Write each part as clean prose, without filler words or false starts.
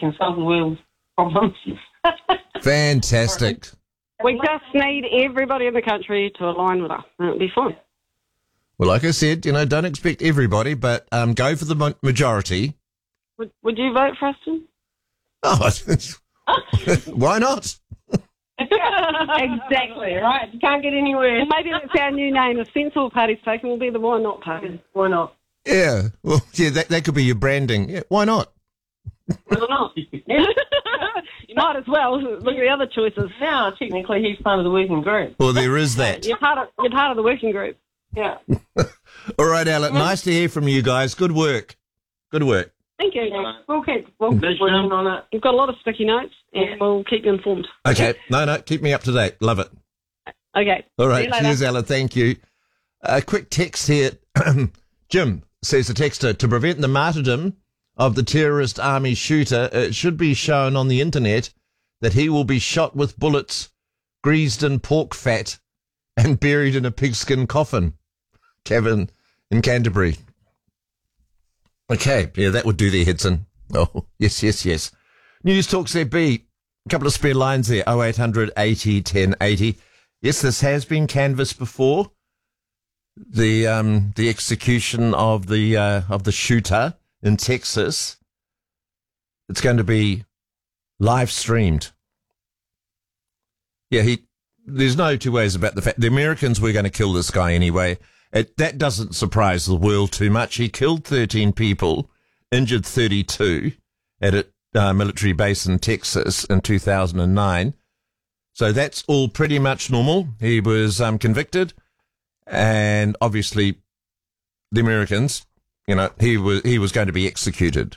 can solve the world's problems. Fantastic. We just need everybody in the country to align with us, and it'll be fine. Well, like I said, don't expect everybody, but go for the majority. Would you vote for Austin? Oh, why not? Exactly, right. You can't get anywhere. Maybe that's our new name. If Sensible Party's taken, we'll be the Why Not Party. Why not? Yeah, well, yeah, that could be your branding. Yeah, why not? Why not? You might as well. Look at the other choices. Now, technically, he's part of the working group. Well, there is that. You're part of the working group. Yeah. All right, Alec, nice to hear from you guys. Good work. Good work. Thank you. We'll keep working on it. We've got a lot of sticky notes, and we'll keep you informed. Okay. No, keep me up to date. Love it. Okay. All right. Cheers, Alec. Thank you. A quick text here. Jim says the texter, to prevent the martyrdom of the terrorist army shooter, it should be shown on the internet that he will be shot with bullets, greased in pork fat, and buried in a pigskin coffin. Kevin in Canterbury. Okay, yeah, that would do there, Hudson. Oh, yes. News Talk ZB. A couple of spare lines there. 0800 80 1080. Yes, this has been canvassed before. The execution of the shooter in Texas. It's going to be live streamed. Yeah, there's no two ways about the fact. The Americans were going to kill this guy anyway. That doesn't surprise the world too much. He killed 13 people, injured 32 at a military base in Texas in 2009. So that's all pretty much normal. He was convicted, and obviously the Americans, he was going to be executed.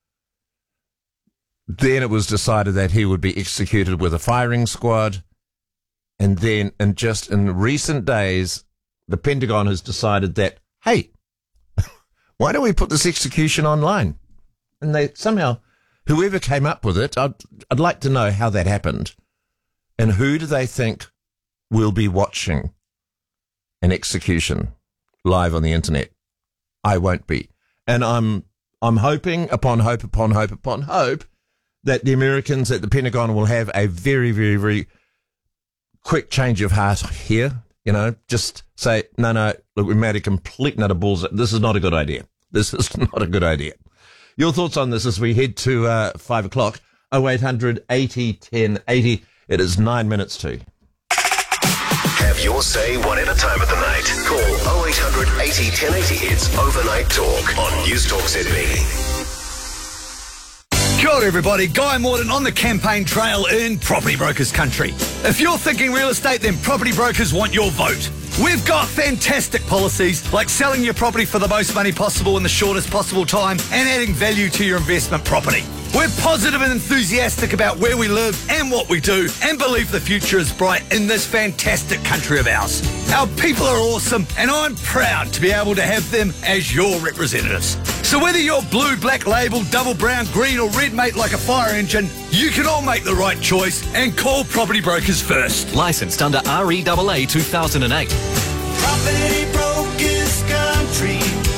Then it was decided that he would be executed with a firing squad, and then, and just in recent days, the Pentagon has decided that, hey, why don't we put this execution online? And they somehow, whoever came up with it, I'd like to know how that happened. And who do they think will be watching an execution live on the internet? I won't be. And I'm hoping upon hope upon hope upon hope that the Americans at the Pentagon will have a very, very, very quick change of heart here. Just say, no, look, we made a complete nut of balls. This is not a good idea. This is not a good idea. Your thoughts on this as we head to 5 o'clock. 0800 80 1080. It is 9 minutes to. Have your say whatever time of the night. Call 0800 80 1080. It's Overnight Talk on News Talk ZB. Kia ora everybody, Guy Morton on the campaign trail in Property Brokers Country. If you're thinking real estate, then Property Brokers want your vote. We've got fantastic policies like selling your property for the most money possible in the shortest possible time and adding value to your investment property. We're positive and enthusiastic about where we live and what we do and believe the future is bright in this fantastic country of ours. Our people are awesome and I'm proud to be able to have them as your representatives. So whether you're blue, black label, double brown, green or red mate like a fire engine, you can all make the right choice and call Property Brokers first. Licensed under REAA 2008. Property Brokers Country.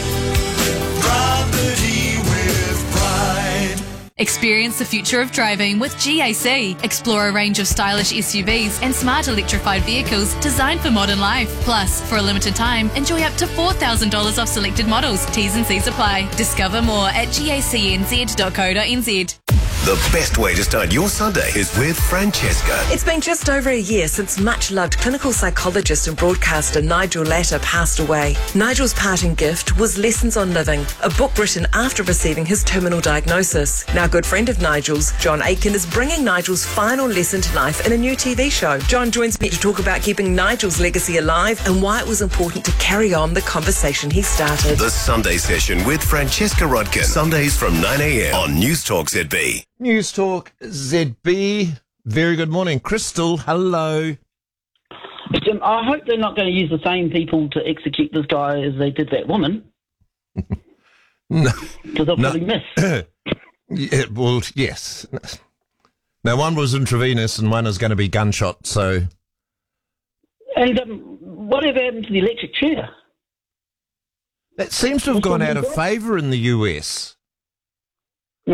Property with pride. Experience the future of driving with GAC. Explore a range of stylish SUVs and smart electrified vehicles designed for modern life. Plus, for a limited time, enjoy up to $4,000 off selected models. T's and C's apply. Discover more at gacnz.co.nz. The best way to start your Sunday is with Francesca. It's been just over a year since much-loved clinical psychologist and broadcaster Nigel Latta passed away. Nigel's parting gift was Lessons on Living, a book written after receiving his terminal diagnosis. Now, a good friend of Nigel's, John Aitken, is bringing Nigel's final lesson to life in a new TV show. John joins me to talk about keeping Nigel's legacy alive and why it was important to carry on the conversation he started. The Sunday Session with Francesca Rodkin. Sundays from 9 a.m. on News Talk ZB. News Talk ZB. Very good morning. Crystal, hello. Jim, I hope they're not going to use the same people to execute this guy as they did that woman. No. Because they'll probably miss. Yeah, well, yes. Now, one was intravenous and one is going to be gunshot, so... And whatever happened to the electric chair? That seems to have gone out of favour in the US. Yeah?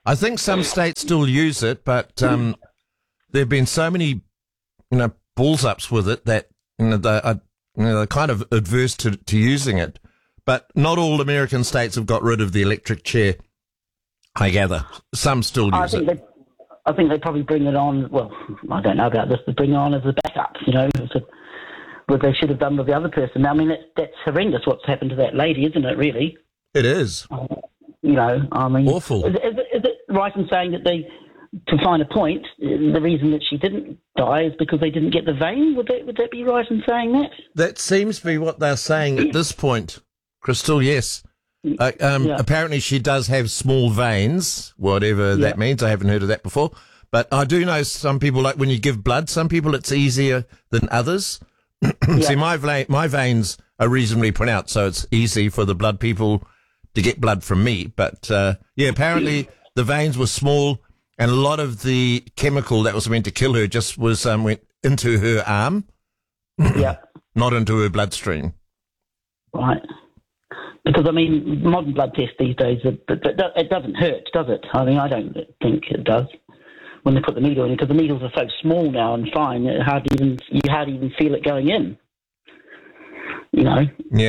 I think some states still use it, but there have been so many, balls ups with it that they're kind of adverse to using it. But not all American states have got rid of the electric chair. I gather some still use it. I think they probably bring it on. Well, I don't know about this, but bring it on as a backup. What they should have done with the other person. I mean, that's horrendous. What's happened to that lady, isn't it? Really, it is. Awful. Is it right in saying that to find a point, the reason that she didn't die is because they didn't get the vein? Would that be right in saying that? That seems to be what they're saying at this point, Crystal. Yes. Apparently she does have small veins, whatever that means. I haven't heard of that before. But I do know some people, like when you give blood, some people it's easier than others. See, my veins are reasonably pronounced, so it's easy for the blood people to get blood from me. But, apparently the veins were small and a lot of the chemical that was meant to kill her just was went into her arm, not into her bloodstream. Right. Because, modern blood tests these days, it doesn't hurt, does it? I don't think it does when they put the needle in, because the needles are so small now and fine, you hardly even feel it going in. Yeah.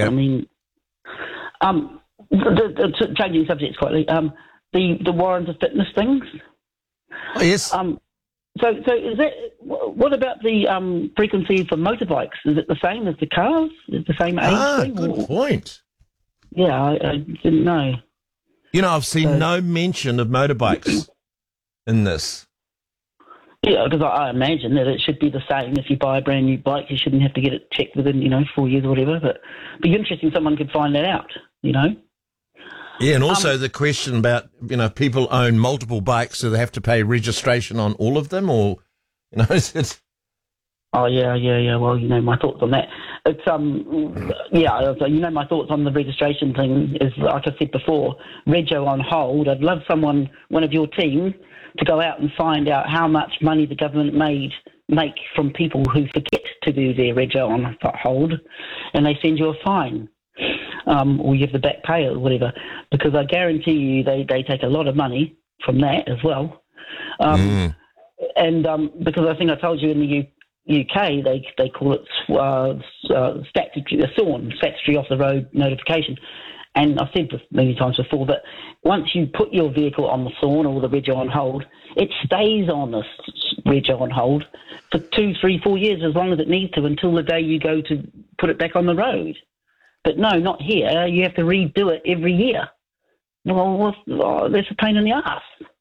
Changing subjects slightly, the warrant of fitness things. Oh, yes. So is that, what about the frequency for motorbikes? Is it the same as the cars? Is it the same age thing? Good point. Yeah, I didn't know. I've seen no mention of motorbikes in this. Yeah, because I imagine that it should be the same. If you buy a brand new bike, you shouldn't have to get it checked within, 4 years or whatever. But it'd be interesting someone could find that out, Yeah, and also the question about, people own multiple bikes, so they have to pay registration on all of them, or, it's... Oh, yeah. Well, my thoughts on that. It's, my thoughts on the registration thing is, like I said before, Rego on hold. I'd love one of your team, to go out and find out how much money the government make from people who forget to do their Rego on hold, and they send you a fine. Or you have the back pay or whatever, because I guarantee you they take a lot of money from that as well. And because I think I told you in the UK they call it statutory off the road notification. And I've said this many times before, but once you put your vehicle on the SORN or the Rego on hold, it stays on the Rego on hold for 2, 3, 4 years, as long as it needs to, until the day you go to put it back on the road. But no, not here. You have to redo it every year. Well, that's a pain in the ass,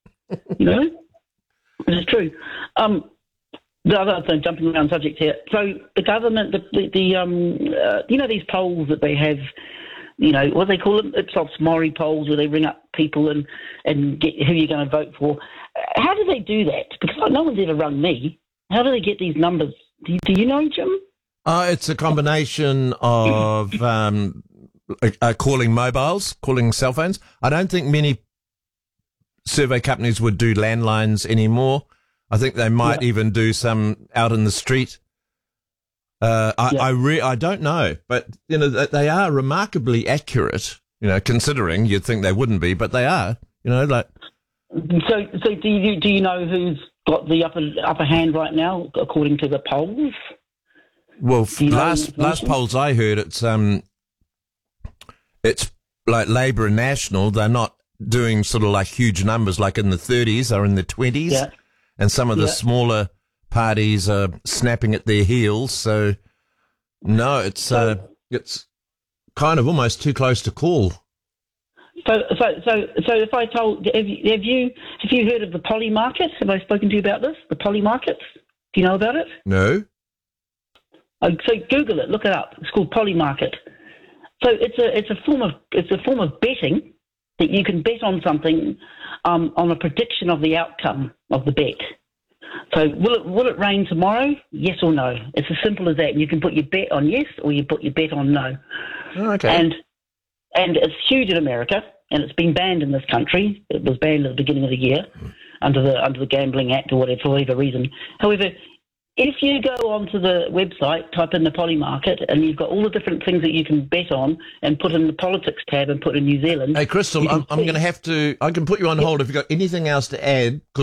Which is true. The other thing, jumping around subject here. So the government, these polls that they have, what they call them, Ipsos Mori polls, where they ring up people and get who you're going to vote for. How do they do that? Because no one's ever rung me. How do they get these numbers? Do you know, Jim? It's a combination of calling cell phones. I don't think many survey companies would do landlines anymore. I think they might even do some out in the street. I don't know, but they are remarkably accurate. Considering you'd think they wouldn't be, but they are. So do you know who's got the upper hand right now, according to the polls? Well, last polls I heard, it's like Labour and National. They're not doing sort of like huge numbers, like in the 30s or in the 20s, and some of the smaller parties are snapping at their heels. So no, it's kind of almost too close to call. So if I told, have you heard of the Poly Market? Have I spoken to you about this? The Poly Market? Do you know about it? No. So Google it, look it up. It's called Poly Market. So it's a form of betting that you can bet on something on a prediction of the outcome of the bet. So will it rain tomorrow? Yes or no? It's as simple as that. You can put your bet on yes or you put your bet on no. Oh, okay. And it's huge in America, and it's been banned in this country. It was banned at the beginning of the year under the Gambling Act or whatever, for whatever reason. However, If you go onto the website, type in the Poly Market, and you've got all the different things that you can bet on, and put in the politics tab and put in New Zealand. Hey, Crystal, I'm going to have to. I can put you on hold if you've got anything else to add.